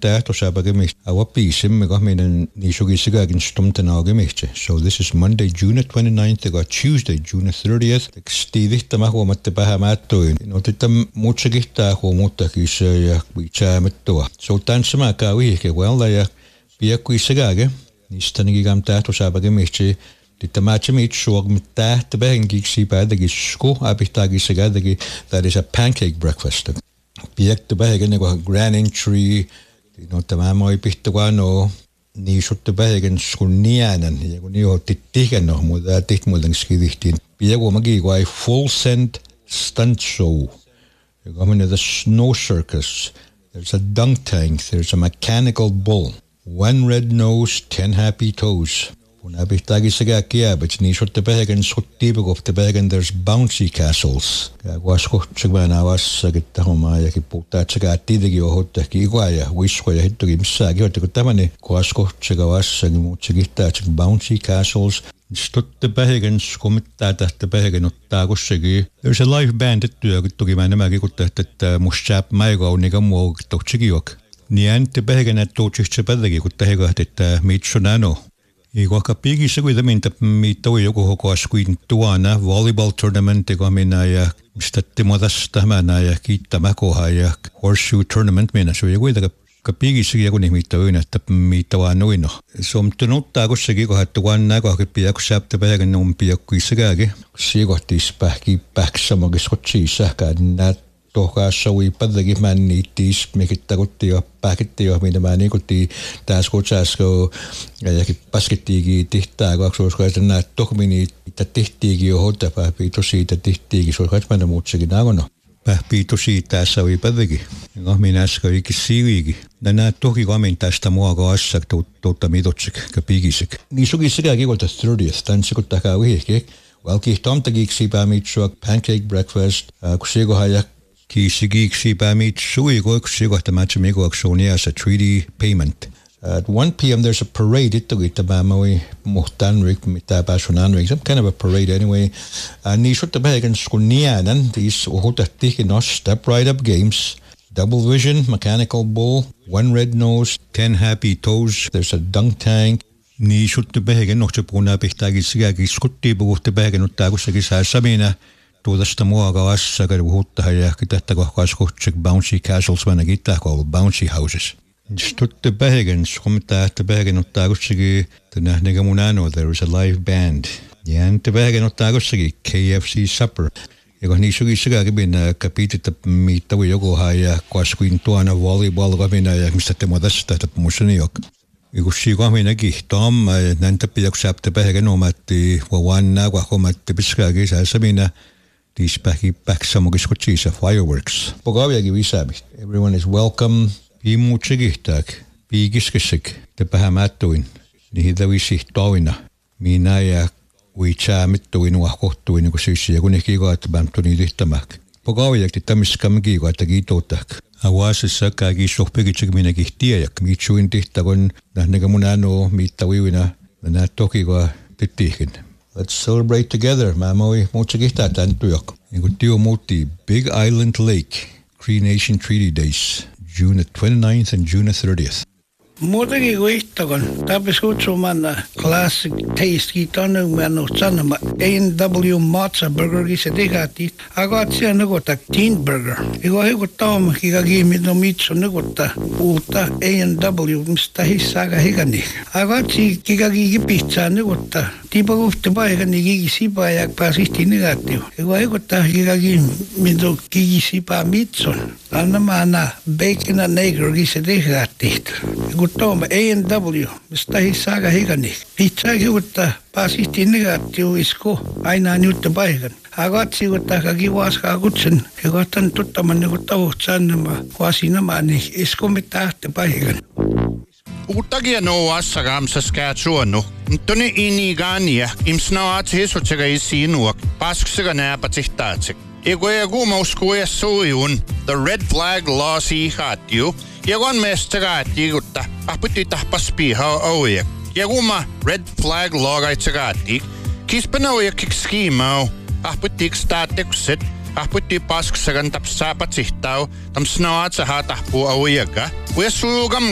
So this is Monday, June 29th, ega Tuesday, June 30th. Stiivihtämä huomatte pähämättöin. Otetaan muutsikihtaa huomuuttakis ja kuitsämättöä. So tanssama kaa vihke huolta ja piakkuissagage. Niistä nikikam tähtosaapakemihti. Titta matchimit suogmit tähtäpähenkiksi päätäkisku apihtaakissagaadagi. That is a pancake breakfast. Piaktäpäheken niinku grand entry. Tämä moi pihtäkuano. Niin sutte päheken skun niänän. Ja kun niin otti tihkenno, mutta tihtmuiltan skivihtiin. Piakuomaki kuai full send stunt show. Joka on the snow circus. There's a dunk tank. There's a mechanical bull. 1 red nose, 10 happy toes. Kun apihtaakissa kiäbät, niin sutte päheken skuttiipukofte päheken there's bouncy castles. Kuaskohtsekaan avassa, että hommaa ja puhuttaa, että sekä tiitäkin on hoittakin ikoa ja viskoa ja hittokin missäkin. Jotta tämmöinen kuaskohtsekaan vassakin, mutta se kihtää, että bouncy castles. Stutte päheken skomittaa tähtä päheken ottaa kussakin. There's a live band työ, kun toki mä nämäkin kuttaa, että musta sääp maikaunika mua tohtsikin jok. Niin äänitte päheken, että tohtsiksi pätäkin, kun tähekahti, että mitsunano. Ja vaikka piikissä kuitenkin, mitä on joku hokoas kuin tuona volleyball tournament, joka minä ja mistä temotas mennä ja kiittämä kohaa ja horseshoe tournament minä. Se on kuitenkin piikissä joku niin mitä on, että mitä vaan noin. Se on tunuttaa kussakin kohdassa, että tuona kohki piakku säptä pähken on piakku issäkääkin. Se kohtis pähksämäkin skotsiin sähkään näet. Tohkaassa ui pätäkin mä niittiis, mikittä kutti jo pähkitti jo, mitä mä niikutti tässä kutsasko ja paskettiikin tihtää kaksuuskoa, että näet tohmini, että tihtiikin jo hoitaa pähpiito siitä tihtiikin, se on kaikki muutsekin naakono. Pähpiito siitä tässä ui pätäkin, ja minä äsken ikin siiviikin. Ja näet toki kamin tästä muoka assa, tuutta mitotsek, ja piikisek. Niin suki sitä kikolta 30th, tämän se kuttakaa vihkeek. Well, kihtomtakiksi päämitsua, pancake breakfast, kun siekohan ja Kiisi päämit sui koiksi kohtamatsi mikoaksuun ja se 3D payment. At 1 p.m. there's a parade. Ittokitta päämoi muhtanrik, mitä pääsun anrik. Some kind of a parade anyway. Niin sutta pähken skun niänän. These uhutattikin step right up games. Double vision, mechanical bull, 1 red nose, 10 happy toes. There's a dunk tank. Niin sutta pähken nohtse puhunaa pihtääkin sikäkin skuttii puhutte pähken ottaa kussakin säässä minä. Tuosta muoka vassa, kun puhuttaa ja tästä kohkaas kohtsek bouncy castles, vaan kiittää koulu bouncy houses. Stutte pähken, skomittaa, että pähken ottaa kussakin, että nähdäänkö mun anoo, there is a live band. Ja että pähken ottaa kussakin KFC supper. Ja kun niissä sukissakin minä kapitit, että mitä voi joku haa ja kuaskuin tuona volleyball minä ja mistä te mua tästä, että musta niin joku. Ja kun siinä minäkin tom, näitä pitääkö säptä pähken omatti, vaan omatti piskääkin säässä minä. These back some fireworks. Pogaviakin visäämistä. Everyone is welcome. Piimuutsikihtaak. Piikiskesek. Te pähämättuin. Niihin tavisi toina. Minä ja uitsäämittuin uahkohtuin, kun syyssi ja kun ehkä ikaat pämtuni tihtämäk. Pogaviakin tämmöiskämme kiikaita kiitouttak. Avuasessa kaikki sohpekitsek minäkin tiedäk. Mitsuin tihtäkon nähdäänkö mun anoo mitta uivina. Näet toki kun tittihkin. Let's celebrate together. Mä moi muutsikihtaa tän työk. Niin kuin Tio muutti Big Island Lake, Cree Nation Treaty Days, June 29th and June 30th. Muutenkin kuin ihtakon. Täpis kutsumanna classic taste kiitonne mennyt sanoma A&W Matza Burgerkin se tehätti. Agat siellä nukuttaa Teen Burger. Ego hikuttaa kika kiimit mitso nukuttaa uutta A&W mistä hissaaga hikani. Agat si kika kiiki pizzaa nukuttaa. Tiipa kuhti paikani kiiki sipaa ja pääsisti negatiiv. Ego hikuttaa kika kiimit kiiki sipaa mitson. Anna maana bacon and egg se tehätti. Tooma A&W, mistä hissaaga hikani. Pizzaa kiuttaa pääsisti negatiiv isku aina nyutta paikan. Agatsi kuttaa kaki vaaskaa kutsen. Ja kohtan tuttaman niinku tavuhtsaannama vaasinamaan isku mitään paikan. Uutakia nouassa kamsas Saskatchewan. Toni inigania imsnaat hesutsega isinuak. Pasksega nääpätsihtaatsik. Ego mauskuja suijun. The red flag law siihaatju. Ja kun mestagaatti kutta, ahputti tahpas piha auja. Ja kun red flag lagaitsagaatti, kispana auja kikskiimau, ahputti kstaatekset, ahputti pasksagan tapsaapat sihtau, tam snaat saha tahpu aujaga. Uja suugam